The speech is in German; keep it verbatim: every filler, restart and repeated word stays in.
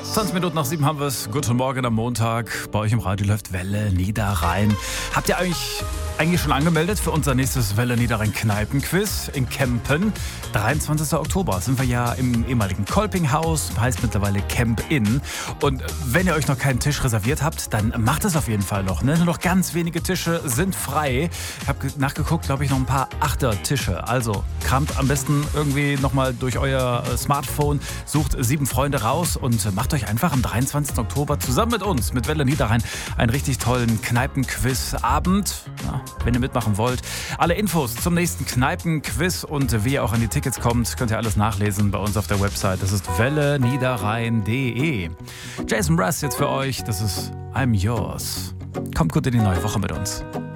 zwanzig Minuten nach sieben haben wir es. Guten Morgen am Montag. Bei euch im Radio läuft Welle Niederrhein. Habt ihr eigentlich, eigentlich schon angemeldet für unser nächstes Welle Niederrhein Kneipenquiz in Kempen? dreiundzwanzigsten Oktober sind wir ja im ehemaligen Kolpinghaus, heißt mittlerweile Camp Inn. Und wenn ihr euch noch keinen Tisch reserviert habt, dann macht es auf jeden Fall noch. Ne? Nur noch ganz wenige Tische sind frei. Ich habe nachgeguckt, glaube ich, noch ein paar Achtertische. Also kramt am besten irgendwie nochmal durch euer Smartphone, sucht sieben Freunde raus und macht euch einfach am dreiundzwanzigsten Oktober zusammen mit uns, mit Welle Niederrhein, einen richtig tollen Kneipenquiz-Abend, ja, wenn ihr mitmachen wollt. Alle Infos zum nächsten Kneipenquiz und wie ihr auch an die Tickets kommt, könnt ihr alles nachlesen bei uns auf der Website. Das ist welle niederrhein punkt de. Jason Mraz jetzt für euch, das ist I'm Yours. Kommt gut in die neue Woche mit uns.